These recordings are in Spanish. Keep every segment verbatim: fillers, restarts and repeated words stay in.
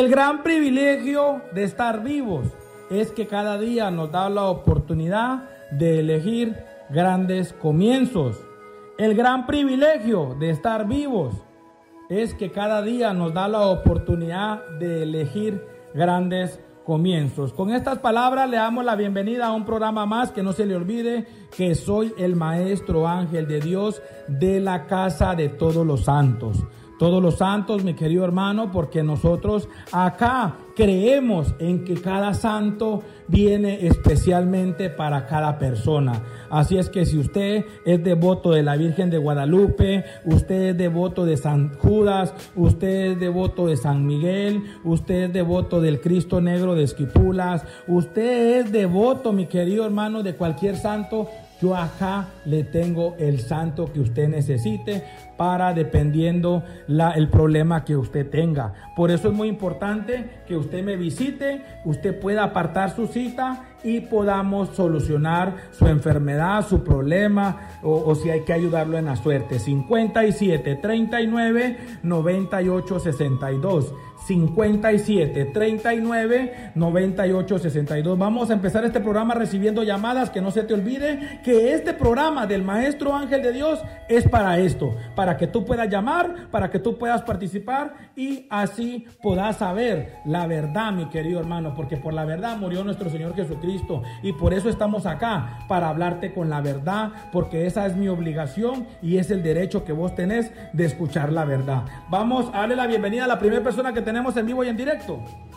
El gran privilegio de estar vivos es que cada día nos da la oportunidad de elegir grandes comienzos. El gran privilegio de estar vivos es que cada día nos da la oportunidad de elegir grandes comienzos. Con estas palabras le damos la bienvenida a un programa más. Que no se le olvide que soy el maestro ángel de Dios de la casa de todos los santos. Todos los santos, mi querido hermano, porque nosotros acá creemos en que cada santo viene especialmente para cada persona. Así es que si usted es devoto de la Virgen de Guadalupe, usted es devoto de San Judas, usted es devoto de San Miguel, usted es devoto del Cristo Negro de Esquipulas, usted es devoto, mi querido hermano, de cualquier santo, yo acá le tengo el santo que usted necesite para dependiendo la, el problema que usted tenga. Por eso es muy importante que usted me visite, usted pueda apartar su cita y podamos solucionar su enfermedad, su problema o, o si hay que ayudarlo en la suerte. cincuenta y siete, treinta y nueve, noventa y ocho, sesenta y dos. cincuenta y siete, treinta y nueve, noventa y ocho, sesenta y dos. Vamos a empezar este programa recibiendo llamadas. Que no se te olvide que este programa del Maestro Ángel de Dios es para esto, para que tú puedas llamar, para que tú puedas participar y así puedas saber la verdad, mi querido hermano, porque por la verdad murió nuestro Señor Jesucristo y por eso estamos acá, para hablarte con la verdad, porque esa es mi obligación y es el derecho que vos tenés de escuchar la verdad. Vamos a darle la bienvenida a la primera persona que tenemos en vivo y en directo.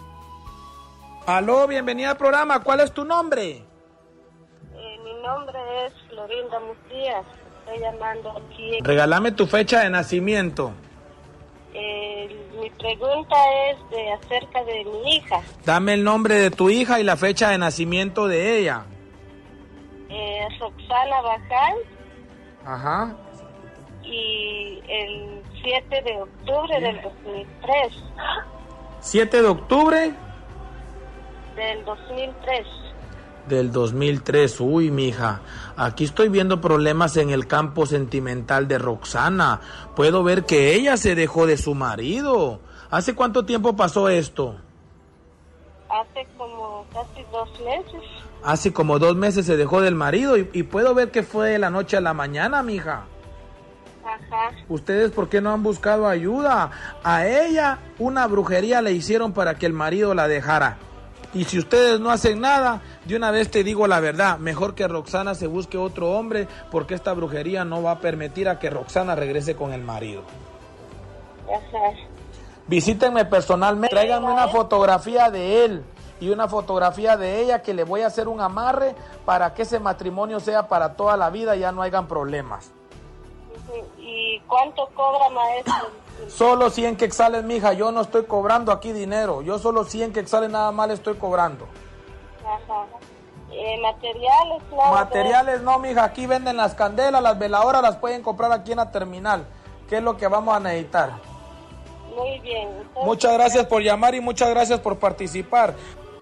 Aló, bienvenida al programa. ¿Cuál es tu nombre? Eh, mi nombre es Florinda Mutías. Estoy llamando aquí. Regálame tu fecha de nacimiento. Eh, mi pregunta es de acerca de mi hija. Dame el nombre de tu hija y la fecha de nacimiento de ella. Eh, Roxana Bajal. Ajá. Y el siete de octubre del dos mil tres. ¿siete de octubre? Del dos mil tres. Del dos mil tres. Uy, mija, aquí estoy viendo problemas en el campo sentimental de Roxana. Puedo ver que ella se dejó de su marido. ¿Hace cuánto tiempo pasó esto? Hace como casi dos meses. Hace como dos meses se dejó del marido y, y puedo ver que fue de la noche a la mañana, mija. Ajá. ¿Ustedes por qué no han buscado ayuda? A ella una brujería le hicieron para que el marido la dejara. Y si ustedes no hacen nada, de una vez te digo la verdad, mejor que Roxana se busque otro hombre, porque esta brujería no va a permitir a que Roxana regrese con el marido. Ajá. Visítenme personalmente, tráiganme una fotografía de él y una fotografía de ella, que le voy a hacer un amarre para que ese matrimonio sea para toda la vida y ya no hayan problemas. ¿Y cuánto cobra, maestro? Solo cien quetzales, mija, yo no estoy cobrando aquí dinero, yo solo cien quetzales nada más le estoy cobrando. Ajá. Eh, materiales, nada. Materiales no, mija, aquí venden las candelas, las veladoras las pueden comprar aquí en la terminal, que es lo que vamos a necesitar. Muy bien. Entonces, muchas gracias por llamar y muchas gracias por participar.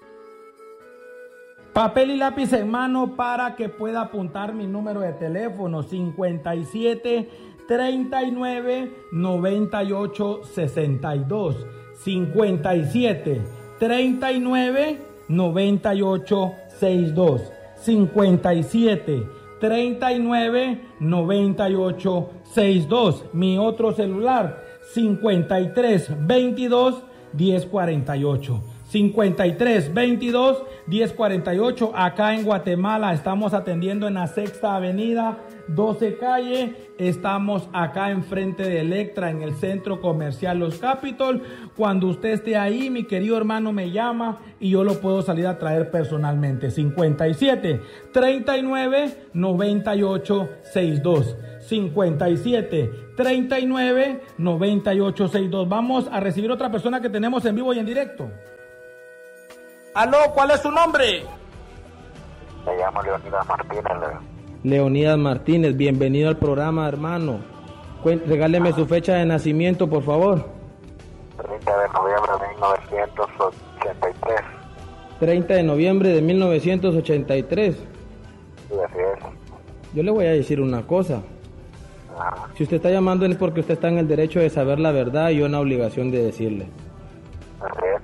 Papel y lápiz en mano para que pueda apuntar mi número de teléfono: cincuenta y siete, treinta y nueve, noventa y ocho, sesenta y dos. cincuenta y siete, treinta y nueve, noventa y ocho, sesenta y dos. cincuenta y siete, treinta y nueve, noventa y ocho, sesenta y dos. Mi otro celular: cincuenta y tres, veintidós, diez cuarenta y ocho. cincuenta y tres, veintidós, diez cuarenta y ocho. Acá en Guatemala estamos atendiendo en la Sexta Avenida, doce calle. Estamos acá enfrente de Electra, en el centro comercial Los Capitol. Cuando usted esté ahí, mi querido hermano me llama y yo lo puedo salir a traer personalmente. cincuenta y siete, treinta y nueve, noventa y ocho, sesenta y dos. cincuenta y siete, treinta y nueve, noventa y ocho, sesenta y dos. Vamos a recibir otra persona que tenemos en vivo y en directo. Aló, ¿cuál es su nombre? Me llamo Leonidas Martínez. Leonidas Martínez, bienvenido al programa, hermano. Cuen- regáleme ah. su fecha de nacimiento, por favor. treinta de noviembre de mil novecientos ochenta y tres. treinta de noviembre de mil novecientos ochenta y tres. Sí, así es. Yo le voy a decir una cosa. Ah. Si usted está llamando es porque usted está en el derecho de saber la verdad y yo en la obligación de decirle. Así es.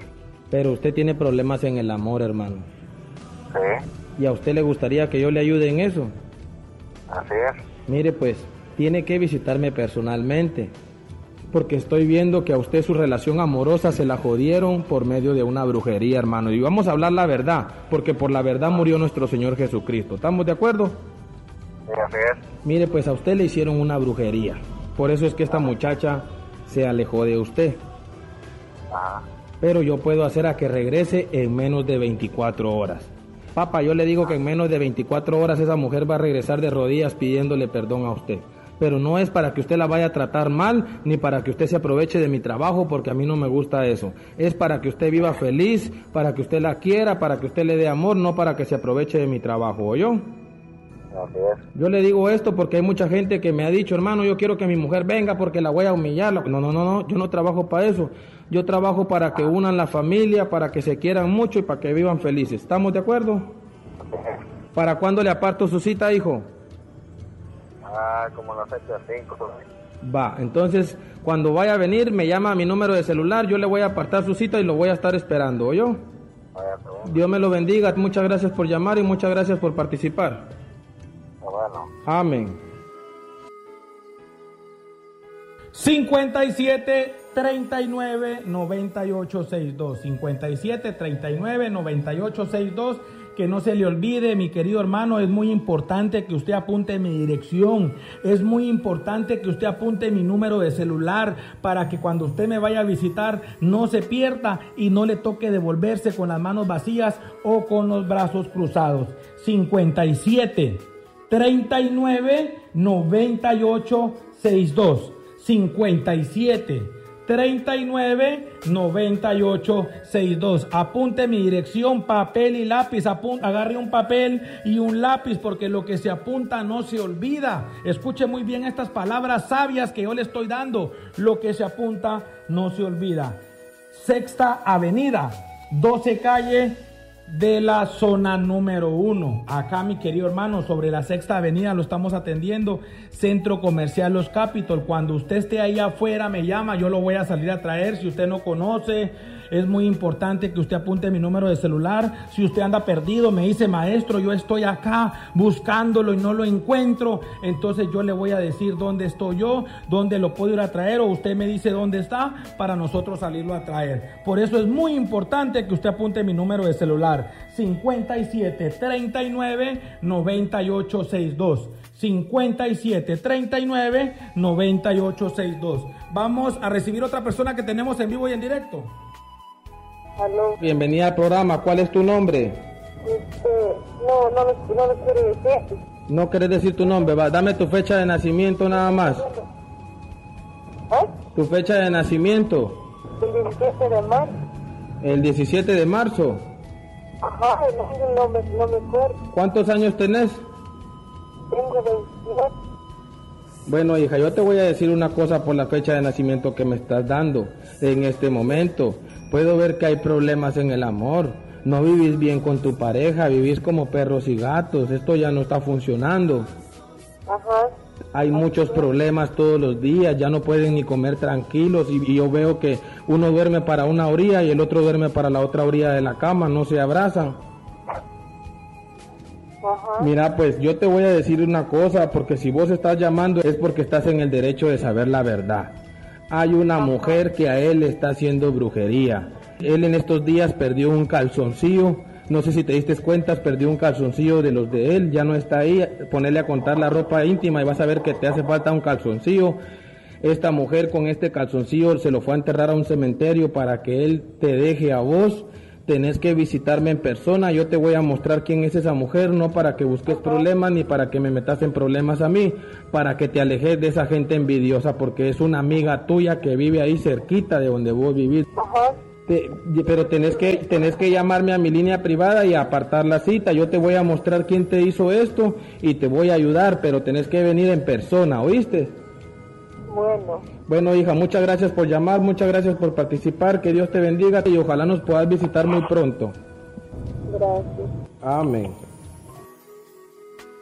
Pero usted tiene problemas en el amor, hermano. Sí. ¿Y a usted le gustaría que yo le ayude en eso? Así es. Mire, pues, tiene que visitarme personalmente, porque estoy viendo que a usted su relación amorosa se la jodieron por medio de una brujería, hermano. Y vamos a hablar la verdad, porque por la verdad murió nuestro Señor Jesucristo. ¿Estamos de acuerdo? Sí, así es. Mire, pues a usted le hicieron una brujería. Por eso es que esta muchacha se alejó de usted. Ajá. Pero yo puedo hacer a que regrese en menos de veinticuatro horas. Papá, yo le digo que en menos de veinticuatro horas esa mujer va a regresar de rodillas pidiéndole perdón a usted. Pero no es para que usted la vaya a tratar mal, ni para que usted se aproveche de mi trabajo, porque a mí no me gusta eso. Es para que usted viva feliz, para que usted la quiera, para que usted le dé amor, no para que se aproveche de mi trabajo, ¿oyó? Así es. Yo le digo esto porque hay mucha gente que me ha dicho, hermano, yo quiero que mi mujer venga porque la voy a humillar. No, no, no, no, yo no trabajo para eso. Yo trabajo para que unan la familia, para que se quieran mucho y para que vivan felices. ¿Estamos de acuerdo? ¿Para cuándo le aparto su cita, hijo? Ah, como las fecha cinco. Va, entonces, cuando vaya a venir, me llama a mi número de celular, yo le voy a apartar su cita y lo voy a estar esperando, ¿oyó? Dios me lo bendiga, muchas gracias por llamar y muchas gracias por participar. Bueno. Amén. cincuenta y siete, treinta y nueve, noventa y ocho, sesenta y dos. cincuenta y siete, treinta y nueve, noventa y ocho, sesenta y dos. Que no se le olvide, mi querido hermano, es muy importante que usted apunte mi dirección. Es muy importante que usted apunte mi número de celular para que cuando usted me vaya a visitar no se pierda y no le toque devolverse con las manos vacías o con los brazos cruzados. cincuenta y siete, treinta y nueve, noventa y ocho, sesenta y dos. cincuenta y siete, treinta y nueve, noventa y ocho, sesenta y dos. Apunte mi dirección, papel y lápiz. Apunte, agarre un papel y un lápiz, porque lo que se apunta no se olvida. Escuche muy bien estas palabras sabias que yo le estoy dando. Lo que se apunta no se olvida. Sexta Avenida, doce calle de la zona número uno. Acá, mi querido hermano, sobre la Sexta Avenida lo estamos atendiendo. Centro Comercial Los Capitol. Cuando usted esté ahí afuera, me llama, yo lo voy a salir a traer. Si usted no conoce, es muy importante que usted apunte mi número de celular. Si usted anda perdido, me dice, maestro, yo estoy acá buscándolo y no lo encuentro. Entonces yo le voy a decir dónde estoy yo, dónde lo puedo ir a traer, o usted me dice dónde está para nosotros salirlo a traer. Por eso es muy importante que usted apunte mi número de celular. cincuenta y siete, treinta y nueve, noventa y ocho, sesenta y dos. cincuenta y siete, treinta y nueve, noventa y ocho, sesenta y dos. Vamos a recibir otra persona que tenemos en vivo y en directo. Aló. Bienvenida al programa. ¿Cuál es tu nombre? Este, no, no, lo- no lo quiero decir. No querés decir tu nombre, va. Dame tu fecha de nacimiento nada más. ¿Eh? Tu fecha de nacimiento, El diecisiete de marzo. el diecisiete de marzo. Ajá, no, no, me, no me acuerdo. ¿Cuántos años tenés? Tengo veintidós. Bueno, hija, yo te voy a decir una cosa por la fecha de nacimiento que me estás dando en este momento. Puedo ver que hay problemas en el amor. No vivís bien con tu pareja, vivís como perros y gatos. Esto ya no está funcionando. Ajá. Hay muchos problemas todos los días, ya no pueden ni comer tranquilos y, y yo veo que uno duerme para una orilla y el otro duerme para la otra orilla de la cama, no se abrazan. Ajá. Mira, pues yo te voy a decir una cosa, porque si vos estás llamando es porque estás en el derecho de saber la verdad. Hay una mujer que a él le está haciendo brujería. Él en estos días perdió un calzoncillo. No sé si te diste cuenta, perdió un calzoncillo de los de él, ya no está ahí. Ponerle a contar la ropa íntima y vas a ver que te hace falta un calzoncillo. Esta mujer con este calzoncillo se lo fue a enterrar a un cementerio para que él te deje a vos. Tenés que visitarme en persona, yo te voy a mostrar quién es esa mujer, no para que busques problemas ni para que me metas en problemas a mí, para que te alejes de esa gente envidiosa, porque es una amiga tuya que vive ahí cerquita de donde vos vivís. Ajá. Te- pero tenés que, tenés que llamarme a mi línea privada y apartar la cita. Yo te voy a mostrar quién te hizo esto y te voy a ayudar, pero tenés que venir en persona, ¿oíste? Bueno. Bueno, hija, muchas gracias por llamar, muchas gracias por participar, que Dios te bendiga y ojalá nos puedas visitar muy pronto. Gracias. Amén.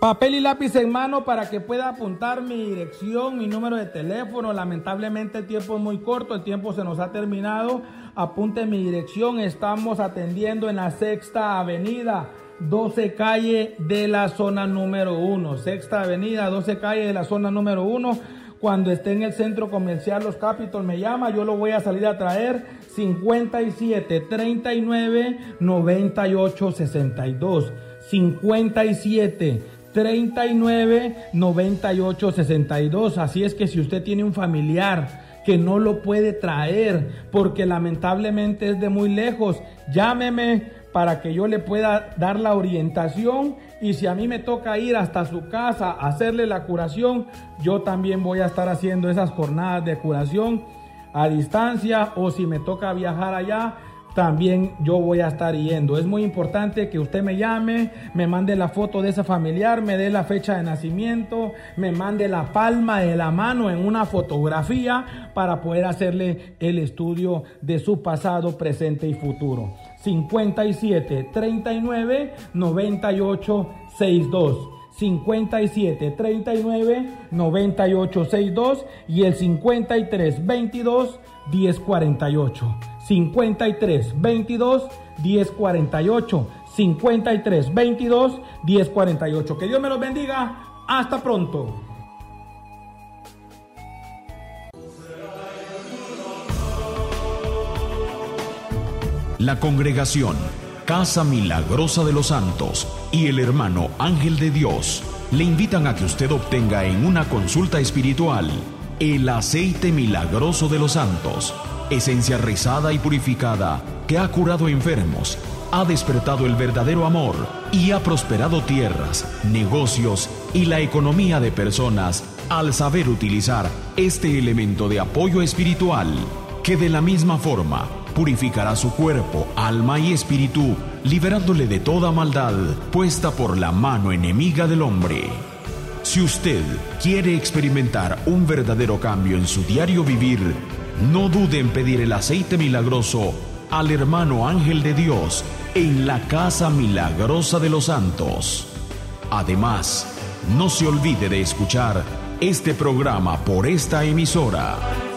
Papel y lápiz en mano para que pueda apuntar mi dirección, mi número de teléfono. Lamentablemente el tiempo es muy corto, el tiempo se nos ha terminado. Apunte mi dirección. Estamos atendiendo en la Sexta Avenida, doce calle de la zona número uno. Sexta Avenida, doce calle de la zona número uno. Cuando esté en el centro comercial Los Capitol me llama, yo lo voy a salir a traer. cincuenta y siete, treinta y nueve, noventa y ocho, sesenta y dos. cincuenta y siete, treinta y nueve, noventa y ocho, sesenta y dos. Así es que si usted tiene un familiar que no lo puede traer porque lamentablemente es de muy lejos, llámeme para que yo le pueda dar la orientación, y si a mí me toca ir hasta su casa a hacerle la curación, yo también voy a estar haciendo esas jornadas de curación a distancia, o si me toca viajar allá, también yo voy a estar yendo. Es muy importante que usted me llame, me mande la foto de ese familiar, me dé la fecha de nacimiento, me mande la palma de la mano en una fotografía para poder hacerle el estudio de su pasado, presente y futuro. cincuenta y siete, treinta y nueve, noventa y ocho, sesenta y dos. cincuenta y siete, treinta y nueve, noventa y ocho, sesenta y dos y el cincuenta y tres, veintidós, diez cuarenta y ocho. cincuenta y tres, veintidós, diez cuarenta y ocho. cincuenta y tres, veintidós, diez cuarenta y ocho. Que Dios me los bendiga. Hasta pronto. La congregación Casa Milagrosa de los Santos y el hermano Ángel de Dios le invitan a que usted obtenga en una consulta espiritual el aceite milagroso de los santos, esencia rezada y purificada que ha curado enfermos, ha despertado el verdadero amor y ha prosperado tierras, negocios y la economía de personas al saber utilizar este elemento de apoyo espiritual, que de la misma forma purificará su cuerpo, alma y espíritu, liberándole de toda maldad puesta por la mano enemiga del hombre. Si usted quiere experimentar un verdadero cambio en su diario vivir, no dude en pedir el aceite milagroso al hermano Ángel de Dios en la Casa Milagrosa de los Santos. Además, no se olvide de escuchar este programa por esta emisora.